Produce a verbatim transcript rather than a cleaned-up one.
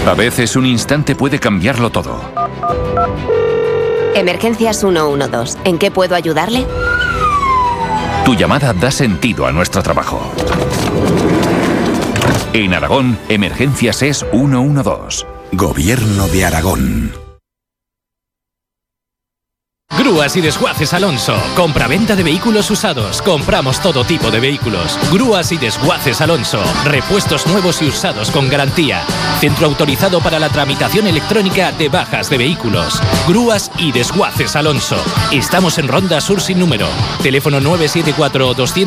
A veces un instante puede cambiarlo todo. Emergencias ciento doce. ¿En qué puedo ayudarle? Tu llamada da sentido a nuestro trabajo. En Aragón, Emergencias es ciento doce. Gobierno de Aragón. Grúas y Desguaces Alonso. Compra-venta de vehículos usados. Compramos todo tipo de vehículos. Grúas y Desguaces Alonso. Repuestos nuevos y usados con garantía. Centro autorizado para la tramitación electrónica de bajas de vehículos. Grúas y Desguaces Alonso. Estamos en Ronda Sur sin número. Teléfono nueve siete cuatro, dos cero cero